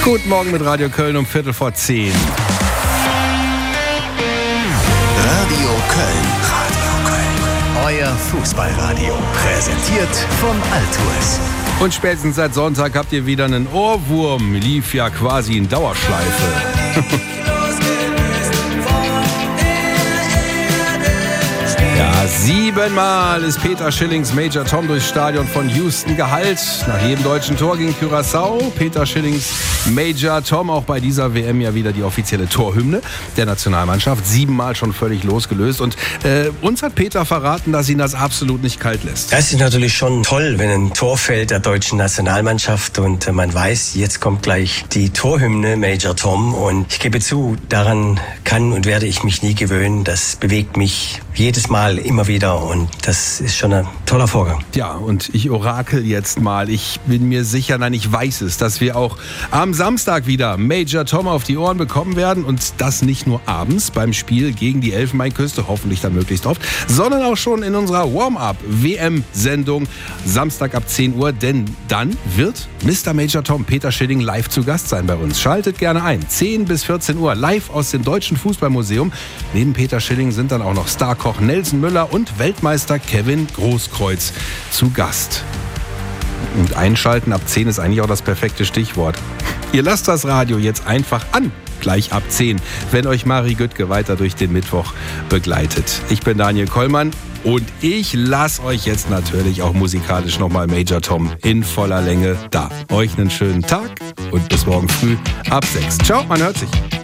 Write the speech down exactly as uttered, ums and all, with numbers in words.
Guten Morgen mit Radio Köln um Viertel vor zehn. Radio Köln. Radio Köln. Euer Fußballradio. Präsentiert von Altours. Und spätestens seit Sonntag habt ihr wieder einen Ohrwurm. Lief ja quasi in Dauerschleife. Ja, siebenmal ist Peter Schillings Major Tom durchs Stadion von Houston geheilt. Nach jedem deutschen Tor gegen Curaçao. Peter Schillings Major Tom, auch bei dieser W M ja wieder die offizielle Torhymne der Nationalmannschaft. Siebenmal schon völlig losgelöst. Und äh, uns hat Peter verraten, dass ihn das absolut nicht kalt lässt. Das ist natürlich schon toll, wenn ein Tor fällt der deutschen Nationalmannschaft und äh, man weiß, jetzt kommt gleich die Torhymne Major Tom. Und ich gebe zu, daran kann und werde ich mich nie gewöhnen. Das bewegt mich jedes Mal immer wieder und das ist schon ein toller Vorgang. Ja, und ich orakel jetzt mal. Ich bin mir sicher, nein, ich weiß es, dass wir auch am Samstag wieder Major Tom auf die Ohren bekommen werden und das nicht nur abends beim Spiel gegen die Elfenbeinküste, hoffentlich dann möglichst oft, sondern auch schon in unserer Warm-Up-W M-Sendung Samstag ab zehn Uhr, denn dann wird Mister Major Tom Peter Schilling live zu Gast sein bei uns. Schaltet gerne ein, zehn bis vierzehn Uhr, live aus dem Deutschen Fußballmuseum. Neben Peter Schilling sind dann auch noch Starkoch Nelson Müller und Weltmeister Kevin Großkreuz zu Gast. Und einschalten ab zehn ist eigentlich auch das perfekte Stichwort. Ihr lasst das Radio jetzt einfach an, gleich ab zehn, wenn euch Mari Güttke weiter durch den Mittwoch begleitet. Ich bin Daniel Kollmann und ich lasse euch jetzt natürlich auch musikalisch nochmal Major Tom in voller Länge da. Euch einen schönen Tag und bis morgen früh ab sechs. Ciao, man hört sich.